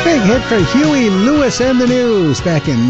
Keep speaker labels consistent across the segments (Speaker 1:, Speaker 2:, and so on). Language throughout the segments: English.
Speaker 1: Big hit for Huey Lewis and the News back in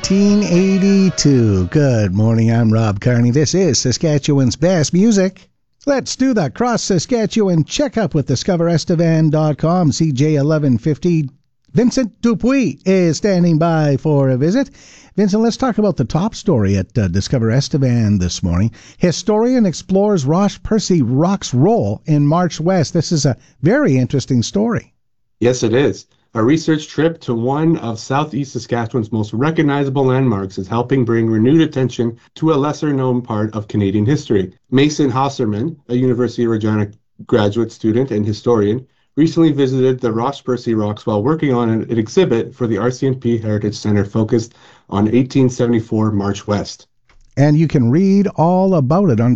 Speaker 1: 1982. Good morning, I'm Rob Carney. This is Saskatchewan's best music. Let's do the Cross Saskatchewan checkup with DiscoverEstevan.com. CJ 1150. Vincent Dupuis is standing by for a visit. Vincent, let's talk about the top story at Discover Estevan this morning. Historian explores Ross Percy Rock's role in March West. This is a very interesting story.
Speaker 2: Yes, it is. A research trip to one of Southeast Saskatchewan's most recognizable landmarks is helping bring renewed attention to a lesser-known part of Canadian history. Mason Hosserman, a University of Regina graduate student and historian, recently visited the Ross Percy Rocks while working on an exhibit for the RCMP Heritage Centre focused on 1874 March West.
Speaker 1: And you can read all about it on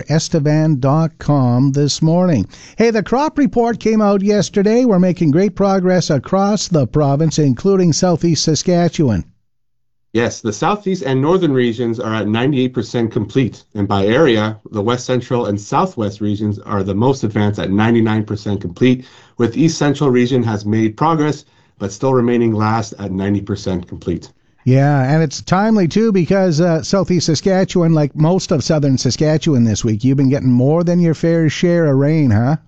Speaker 1: DiscoverEstevan.com this morning. Hey, the crop report came out yesterday. We're making great progress across the province, including Southeast Saskatchewan.
Speaker 2: Yes, the Southeast and Northern regions are at 98% complete. And by area, the West Central and Southwest regions are the most advanced at 99% complete, with East Central region has made progress, but still remaining last at 90% complete.
Speaker 1: Yeah, and it's timely, too, because Southeast Saskatchewan, like most of Southern Saskatchewan this week, you've been getting more than your fair share of rain, huh?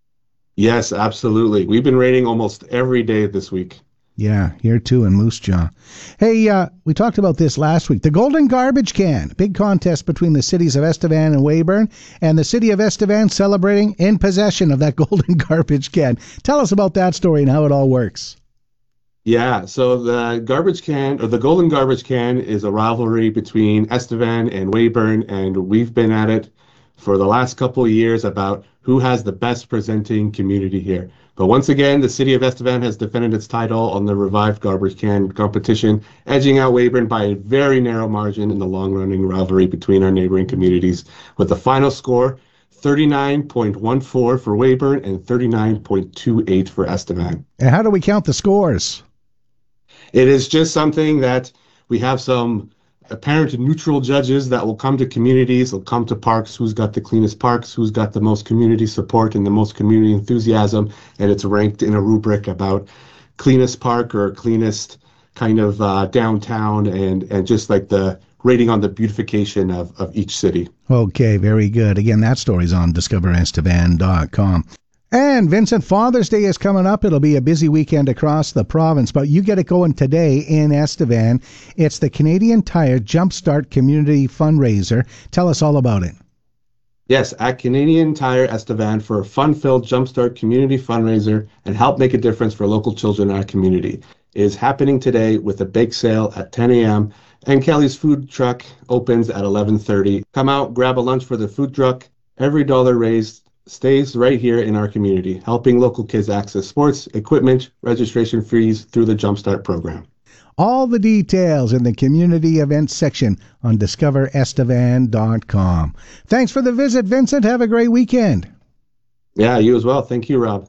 Speaker 2: Yes, absolutely. We've been raining almost every day this week.
Speaker 1: Yeah, here too in Moose Jaw. Hey, we talked about this last week. The Golden Garbage Can, big contest between the cities of Estevan and Weyburn, and the city of Estevan celebrating in possession of that Golden Garbage Can. Tell us about that story and how it all works.
Speaker 2: Yeah, so the garbage can, or the Golden Garbage Can, is a rivalry between Estevan and Weyburn, and we've been at it for the last couple of years about who has the best presenting community here. But once again, the city of Estevan has defended its title on the revived garbage can competition, edging out Weyburn by a very narrow margin in the long-running rivalry between our neighboring communities, with the final score 39.14 for Weyburn and 39.28 for Estevan.
Speaker 1: And how do we count the scores?
Speaker 2: It is just something that we have some apparent neutral judges that will come to communities, will come to parks, who's got the cleanest parks, who's got the most community support and the most community enthusiasm, and it's ranked in a rubric about cleanest park or cleanest kind of downtown and just like the rating on the beautification of each city. Okay,
Speaker 1: very good. Again, that story's on DiscoverEstevan.com. And Vincent, Father's Day is coming up. It'll be a busy weekend across the province, but you get it going today in Estevan. It's the Canadian Tire Jumpstart Community Fundraiser. Tell us all about it.
Speaker 2: Yes, at Canadian Tire Estevan for a fun-filled Jumpstart Community Fundraiser and help make a difference for local children in our community. It is happening today with a bake sale at 10 a.m. and Kelly's food truck opens at 11:30. Come out, grab a lunch for the food truck. Every dollar raised stays right here in our community, helping local kids access sports, equipment, registration fees through the Jumpstart program.
Speaker 1: All the details in the community events section on DiscoverEstevan.com. Thanks for the visit, Vincent. Have a great weekend.
Speaker 2: Yeah, you as well. Thank you, Rob.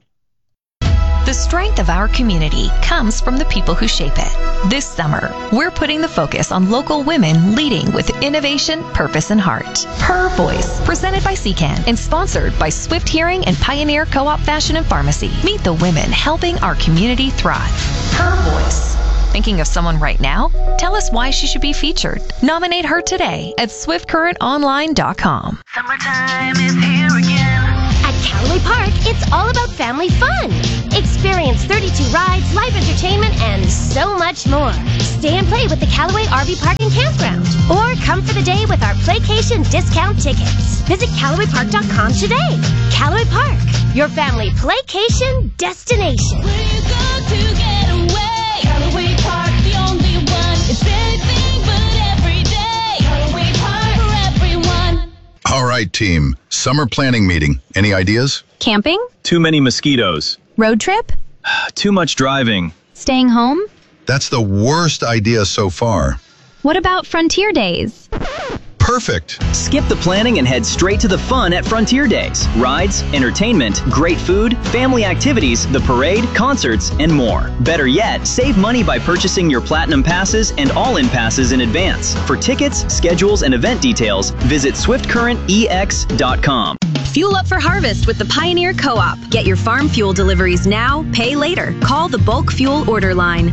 Speaker 3: The strength of our community comes from the people who shape it. This summer, we're putting the focus on local women leading with innovation, purpose, and heart. Her Voice, presented by CCAN and sponsored by Swift Hearing and Pioneer Co-op Fashion and Pharmacy. Meet the women helping our community thrive. Her Voice. Thinking of someone right now? Tell us why she should be featured. Nominate her today at swiftcurrentonline.com.
Speaker 4: Summertime is here again. At Callaway Park, it's all about family fun. Experience 32 rides, live entertainment, and so much more. Stay and play with the Callaway RV Park and Campground. Or come for the day with our Playcation discount tickets. Visit CallawayPark.com today. Callaway Park, your family playcation destination.
Speaker 5: Where you go to get away? Callaway Park, the only one. It's anything but every day. Callaway Park for everyone.
Speaker 6: All right, team. Summer planning meeting. Any ideas?
Speaker 7: Camping?
Speaker 8: Too many mosquitoes.
Speaker 7: Road trip?
Speaker 8: Too much driving.
Speaker 7: Staying home?
Speaker 6: That's the worst idea so far.
Speaker 7: What about frontier days?
Speaker 6: Perfect.
Speaker 8: Skip the planning and head straight to the fun at Frontier Days. Rides, entertainment, great food, family activities, the parade, concerts, and more. Better yet, save money by purchasing your Platinum Passes and All-In Passes in advance. For tickets, schedules, and event details, visit swiftcurrentex.com.
Speaker 7: Fuel up for harvest with the Pioneer Co-op. Get your farm fuel deliveries now, pay later. Call the Bulk Fuel Order Line,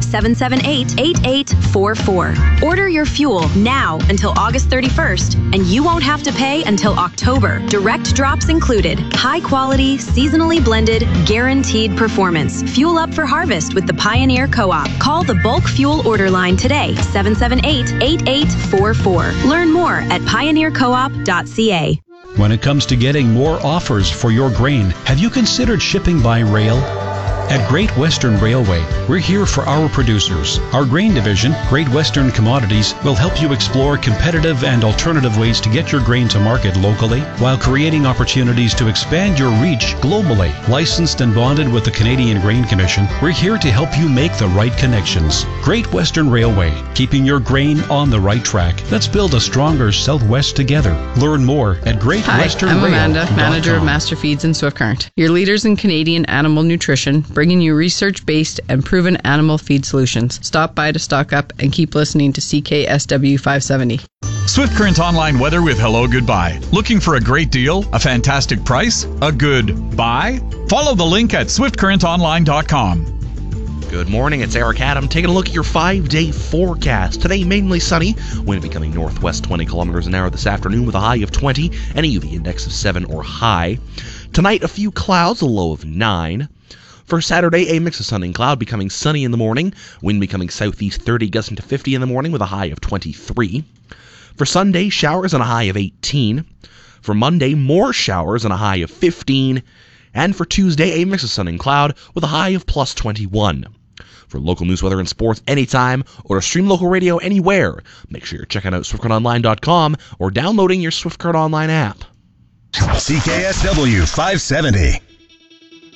Speaker 7: 778-8844. Order your fuel now until August 31st, and you won't have to pay until October. Direct drops included. High quality, seasonally blended, guaranteed performance. Fuel up for harvest with the Pioneer Co-op. Call the Bulk Fuel Order Line today, 778-8844. Learn more at pioneercoop.ca.
Speaker 9: When it comes to getting more offers for your grain, have you considered shipping by rail? At Great Western Railway, we're here for our producers. Our grain division, Great Western Commodities, will help you explore competitive and alternative ways to get your grain to market locally while creating opportunities to expand your reach globally. Licensed and bonded with the Canadian Grain Commission, we're here to help you make the right connections. Great Western Railway, keeping your grain on the right track. Let's build a stronger Southwest together. Learn more at greatwesternrail.com.
Speaker 10: Hi, I'm Amanda, manager of Master Feeds and Swift Current, your leaders in Canadian animal nutrition, bringing you research-based and proven animal feed solutions. Stop by to stock up and keep listening to CKSW 570.
Speaker 11: Swift Current Online weather with Hello Goodbye. Looking for a great deal? A fantastic price? A good buy? Follow the link at swiftcurrentonline.com.
Speaker 12: Good morning, it's Eric Adam taking a look at your 5-day forecast. Today, mainly sunny, wind becoming northwest 20 kilometers an hour this afternoon with a high of 20 and a UV index of 7 or high. Tonight, a few clouds, a low of 9. For Saturday, a mix of sun and cloud, becoming sunny in the morning, wind becoming southeast 30, gusting to 50 in the morning with a high of 23. For Sunday, showers and a high of 18. For Monday, more showers and a high of 15. And for Tuesday, a mix of sun and cloud with a high of plus 21. For local news, weather, and sports anytime, or to stream local radio anywhere, make sure you're checking out SwiftCurrentOnline.com or downloading your SwiftCurrent Online app.
Speaker 13: CKSW 570.